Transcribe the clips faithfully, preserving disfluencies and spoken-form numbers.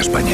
a España.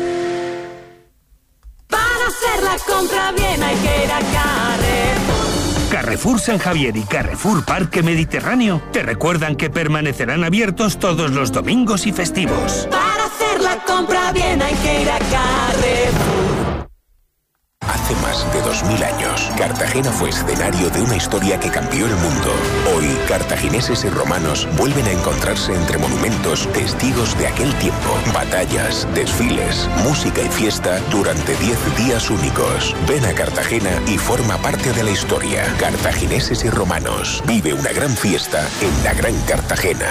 Para hacer la compra bien hay que ir a Carrefour. Carrefour San Javier y Carrefour Parque Mediterráneo te recuerdan que permanecerán abiertos todos los domingos y festivos. Para hacer la compra bien hay que ir a Carrefour. Hace más de dos mil años, Cartagena fue escenario de una historia que cambió el mundo. Hoy, cartagineses y romanos vuelven a encontrarse entre monumentos, testigos de aquel tiempo. Batallas, desfiles, música y fiesta durante diez días únicos. Ven a Cartagena y forma parte de la historia. Cartagineses y romanos. Vive una gran fiesta en la Gran Cartagena.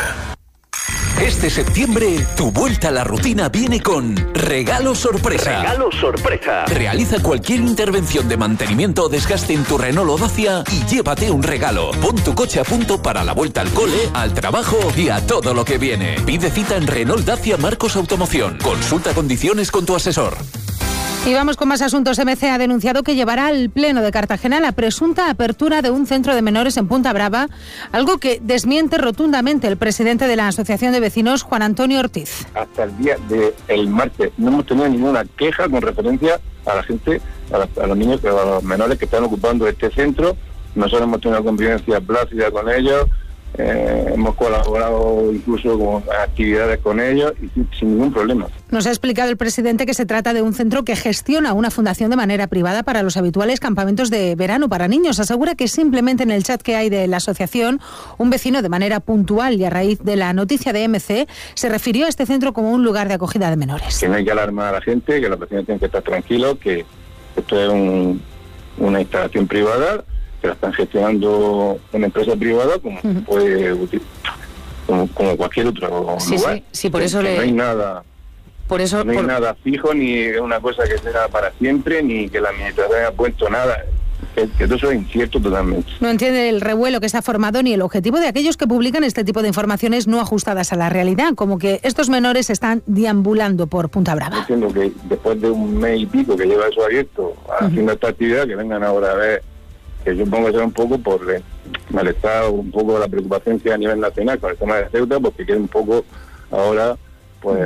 Este septiembre, tu vuelta a la rutina viene con Regalo Sorpresa. Regalo Sorpresa. Realiza cualquier intervención de mantenimiento o desgaste en tu Renault o Dacia y llévate un regalo. Pon tu coche a punto para la vuelta al cole, al trabajo y a todo lo que viene. Pide cita en Renault Dacia Marcos Automoción. Consulta condiciones con tu asesor. Y vamos con más asuntos. M C ha denunciado que llevará al Pleno de Cartagena la presunta apertura de un centro de menores en Punta Brava, algo que desmiente rotundamente el presidente de la Asociación de Vecinos, Juan Antonio Ortiz. Hasta el día del martes no hemos tenido ninguna queja con referencia a la gente, a, la, a los niños, a los menores que están ocupando este centro. Nosotros hemos tenido una convivencia plácida con ellos. Eh, hemos colaborado incluso con actividades con ellos y sin, sin ningún problema. Nos ha explicado el presidente que se trata de un centro que gestiona una fundación de manera privada para los habituales campamentos de verano para niños. Asegura que simplemente en el chat que hay de la asociación, un vecino de manera puntual y a raíz de la noticia de M C se refirió a este centro como un lugar de acogida de menores. Que no hay que alarmar a la gente, que los vecinos tienen que estar tranquilos, que esto es un, una instalación privada, que la están gestionando una empresa privada como uh-huh. puede como, como cualquier otro sí, lugar. Sí, sí, por eso que le... no hay nada, por eso, no hay por... nada fijo, ni una cosa que sea para siempre, ni que la administración haya puesto nada. Que, que todo eso es incierto totalmente. No entiende el revuelo que se ha formado ni el objetivo de aquellos que publican este tipo de informaciones no ajustadas a la realidad, como que estos menores están deambulando por Punta Brava. Entiendo que después de un mes y pico que lleva eso abierto, uh-huh. haciendo esta actividad, que vengan ahora a ver, que yo pongo que ser un poco por el malestar, un poco la preocupación que a nivel nacional con el tema de Ceuta, porque quiere un poco ahora, pues,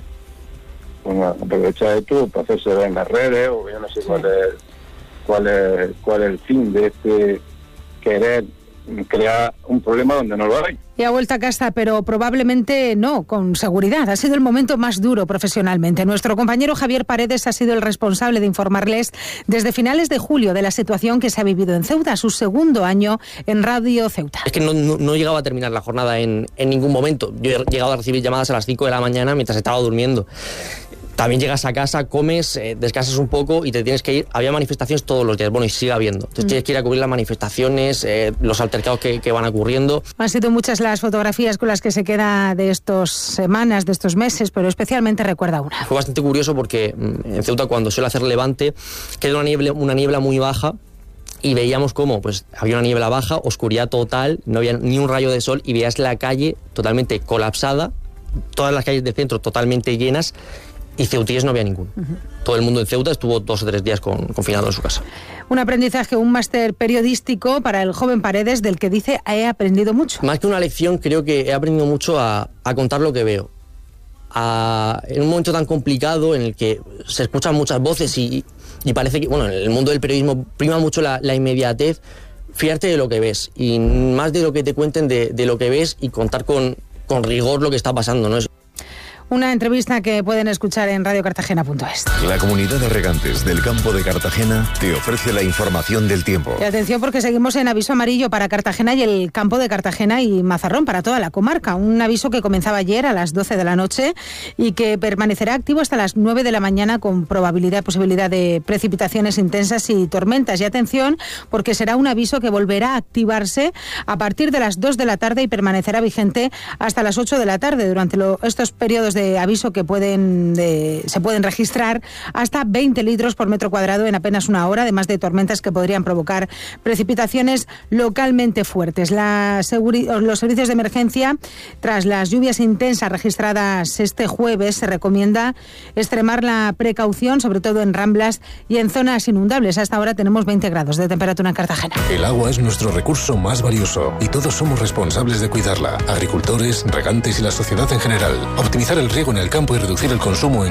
bueno, aprovechar esto para hacerse ver en las redes, o yo no sé sí. cuál es cuál es cuál es el fin de este querer crear un problema donde no lo hay. Y ha vuelto a casa, pero probablemente no, con seguridad. Ha sido el momento más duro profesionalmente. Nuestro compañero Javier Paredes ha sido el responsable de informarles desde finales de julio de la situación que se ha vivido en Ceuta, su segundo año en Radio Ceuta. Es que no, no, no llegaba a terminar la jornada en, en ningún momento. Yo he llegado a recibir llamadas a las cinco de la mañana mientras estaba durmiendo. También llegas a casa, comes, eh, descansas un poco y te tienes que ir. Había manifestaciones todos los días, bueno, y sigue habiendo. Entonces mm. tienes que ir a cubrir las manifestaciones, eh, los altercados que, que van ocurriendo. Han sido muchas las fotografías con las que se queda de estas semanas, de estos meses, pero especialmente recuerda una. Fue bastante curioso porque en Ceuta, cuando suele hacer levante, queda una niebla, una niebla muy baja. Y veíamos cómo pues había una niebla baja, oscuridad total, no había ni un rayo de sol y veías la calle totalmente colapsada, todas las calles del centro totalmente llenas. Y ceutíes no había ninguno. Uh-huh. Todo el mundo en Ceuta estuvo dos o tres días con, confinado en su casa. Un aprendizaje, un máster periodístico para el joven Paredes, del que dice he aprendido mucho. Más que una lección, creo que he aprendido mucho a, a contar lo que veo. A, en un momento tan complicado en el que se escuchan muchas voces y, y parece que, bueno, en el mundo del periodismo prima mucho la, la inmediatez, fiarte de lo que ves y más de lo que te cuenten de, de lo que ves y contar con, con rigor lo que está pasando, ¿no? Es una entrevista que pueden escuchar en radio cartagena punto es. La comunidad de regantes del campo de Cartagena te ofrece la información del tiempo. Y atención porque seguimos en aviso amarillo para Cartagena y el campo de Cartagena y Mazarrón para toda la comarca. Un aviso que comenzaba ayer a las doce de la noche y que permanecerá activo hasta las nueve de la mañana con probabilidad, posibilidad de precipitaciones intensas y tormentas. Y atención porque será un aviso que volverá a activarse a partir de las dos de la tarde y permanecerá vigente hasta las ocho de la tarde. Durante lo, estos periodos de de aviso que pueden de, se pueden registrar hasta veinte litros por metro cuadrado en apenas una hora, además de tormentas que podrían provocar precipitaciones localmente fuertes. La seguri- los servicios de emergencia, tras las lluvias intensas registradas este jueves, se recomienda extremar la precaución, sobre todo en ramblas y en zonas inundables. Hasta ahora tenemos veinte grados de temperatura en Cartagena. El agua es nuestro recurso más valioso y todos somos responsables de cuidarla. Agricultores, regantes y la sociedad en general. Optimizar el riego en el campo y reducir el consumo en